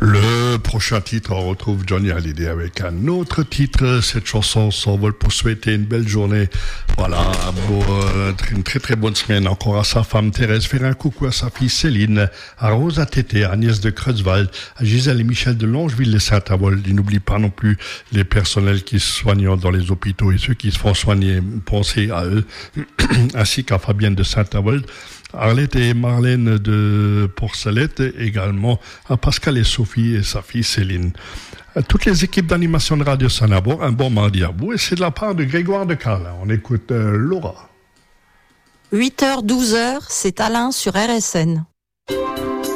Le prochain titre, on retrouve Johnny Hallyday avec un autre titre. Cette chanson s'envole pour souhaiter une belle journée. Voilà, une très très bonne semaine encore à sa femme Thérèse. Faire un coucou à sa fille Céline, à Rosa Tété, à Agnès de Creuswald, à Gisèle et Michel de Longeville et Saint-Avold. Il n'oublie pas non plus les personnels qui se soignent dans les hôpitaux et ceux qui se font soigner. Pensez à eux, ainsi qu'à Fabienne de Saint-Avold, Arlette et Marlène de Porcelette, également à Pascal et Sophie et sa fille Céline. À toutes les équipes d'animation de Radio Sanabor, un bon mardi à vous. Et c'est de la part de Grégoire de Carlin. On écoute Laura. 8h, 12h, c'est Alain sur RSN.